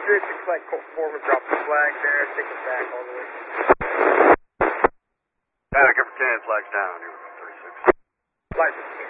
36 flag, Colt Foreman, drop the flag there, take it back all the way. Panic, every 10 flags down, here we go, 36. Flight